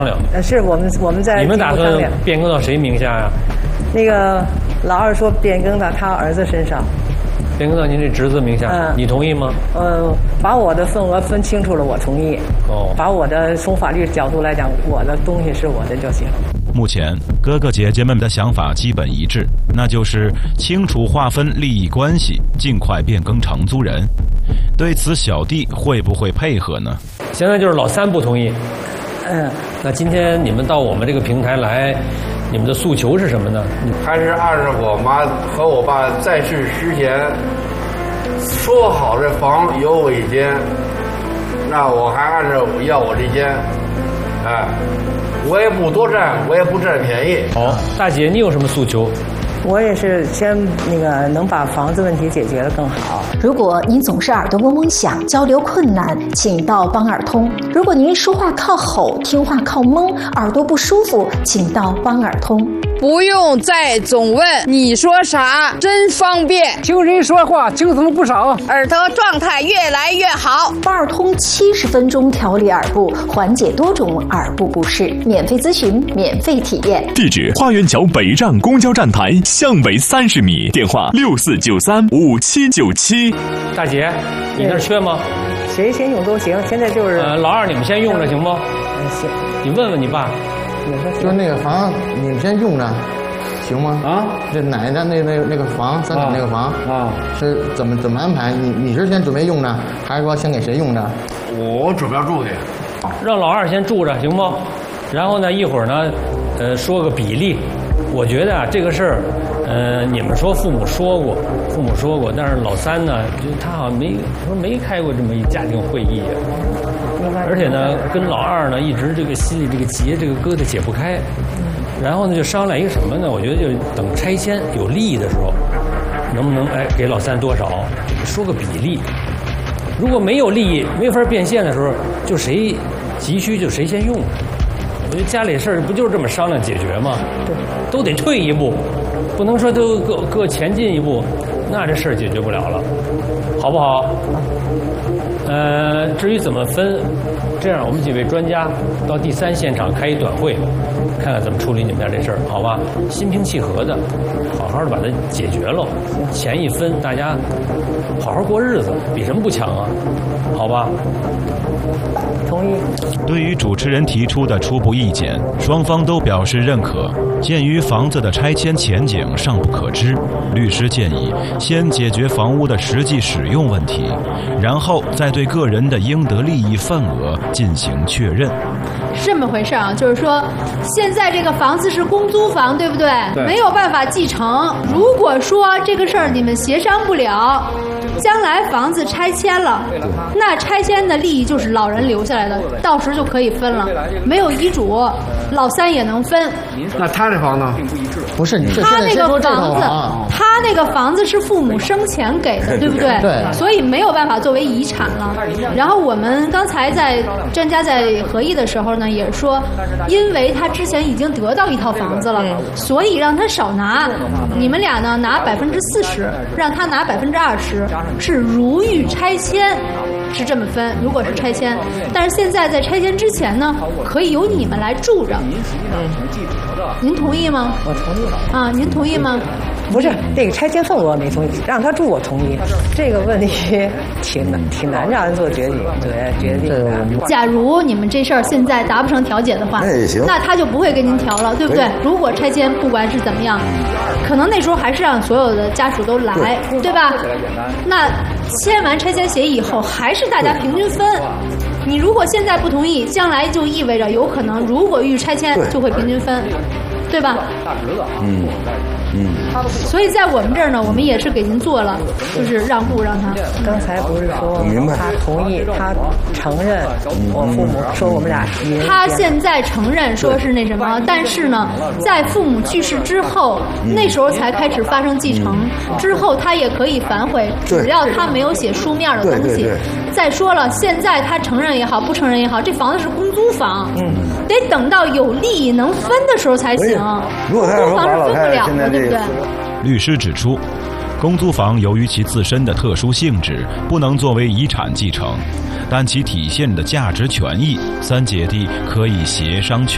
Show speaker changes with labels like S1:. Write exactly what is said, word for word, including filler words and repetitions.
S1: 呃，是我们我们在
S2: 你们打算变更到谁名下呀？
S1: 那个老二说变更到他儿子身上，
S2: 变更到您这侄子名下，嗯、你同意吗？
S1: 呃，把我的份额分清楚了，我同意。哦，把我的从法律角度来讲，我的东西是我的就行。
S3: 目前哥哥姐姐们的想法基本一致，那就是清楚划分利益关系，尽快变更承租人。对此，小弟会不会配合呢？
S2: 现在就是老三不同意。
S1: 嗯，
S2: 那今天你们到我们这个平台来，你们的诉求是什么呢？
S4: 还是按照我妈和我爸在世之前说好的房有我一间，那我还按照要我这间，哎，我也不多占，我也不占便宜。
S2: 好，大姐，你有什么诉求？
S1: 我也是先那个能把房子问题解决得更好。
S5: 如果您总是耳朵嗡嗡响，交流困难，请到帮耳通；如果您说话靠吼，听话靠蒙，耳朵不舒服，请到帮耳通。
S6: 不用再总问你说啥，真方便。
S7: 听人说话精神不少，
S6: 耳朵状态越来越好。
S5: 帮耳通七十分钟调理耳部，缓解多种耳部不适，免费咨询，免费体验。
S8: 地址：花园桥北站公交站台向北三十米，电话六四九三五七九七。
S2: 大姐，你那儿缺吗？
S1: 谁先用都行，现在就是。
S2: 呃，老二，你们先用着行不？
S1: 嗯，行。
S2: 你问问你爸。
S9: 就那个房，你们先用着，行吗？啊，这奶奶那那那个房，三厂那个房啊，是怎么怎么安排？你你是先准备用着，还是说先给谁用着？
S4: 我准备要住去，
S2: 让老二先住着，行不？然后呢，一会儿呢，呃，说个比例。我觉得啊，这个事儿，呃，你们说父母说过，父母说过，但是老三呢，就他好像没说没开过这么一家庭会议啊。而且呢，跟老二呢一直这个心里这个结这个疙瘩解不开，然后呢就商量一个什么呢？我觉得就等拆迁有利益的时候，能不能哎给老三多少，说个比例。如果没有利益没法变现的时候，就谁急需就谁先用。我觉得家里事儿不就是这么商量解决吗？对，都得退一步，不能说都各各前进一步，那这事儿解决不了了，好不好？呃，至于怎么分，这样我们几位专家到第三现场开一短会，看看怎么处理你们家这事儿，好吧？心平气和的，好好的把它解决了，钱一分，大家好好过日子，比什么不强啊？好吧？
S1: 同意。
S3: 对于主持人提出的初步意见，双方都表示认可。鉴于房子的拆迁前景尚不可知，律师建议先解决房屋的实际使用问题，然后再对个人的应得利益份额进行确认。
S10: 是这么回事啊，就是说，现在这个房子是公租房，对不对？对。没有办法继承。如果说这个事儿你们协商不了，将来房子拆迁了，那拆迁的利益就是老人留下来的，到时就可以分了。没有遗嘱，老三也能分。
S4: 那他这房呢？
S9: 不是，
S10: 他那个房子，他那个房子是父母生前给的，对不对？
S9: 对。
S10: 所以没有办法作为遗产了。然后我们刚才在专家在合议的时候呢，也是说，因为他之前已经得到一套房子了，所以让他少拿。你们俩呢拿百分之四十，让他拿百分之二十，是如遇拆迁。是这么分，如果是拆迁，但是现在在拆迁之前呢，可以由你们来住着。嗯，您同意吗？
S1: 我同意。
S10: 啊，您同意吗？
S1: 不是，这个拆迁份额没同意，让他住我同意。这个问题挺难，挺难让人做决定，对决定的。
S10: 假如你们这事儿现在达不成调解的话，
S11: 那也行，
S10: 那他就不会跟您调了，对不对？如果拆迁不管是怎么样，可能那时候还是让所有的家属都来，对, 对吧？那签完拆迁协议以后，还是大家平均分。你如果现在不同意，将来就意味着有可能，如果遇拆迁就会平均分，对吧？
S11: 嗯嗯。
S10: 所以在我们这儿呢，我们也是给您做了，就是让步让他。
S1: 刚才不是说他同意，他承认我父母说我们俩。
S10: 他现在承认说是那什么，但是呢，在父母去世之后，那时候才开始发生继承，之后他也可以反悔，只要他没有写书面的东西。再说了，现在他承认也好，不承认也好，这房子是公租房，嗯，得等到有利益能分的时候才行。公租房是分不了的，对不对？
S3: 律师指出，公租房由于其自身的特殊性质，不能作为遗产继承，但其体现的价值权益，三姐弟可以协商确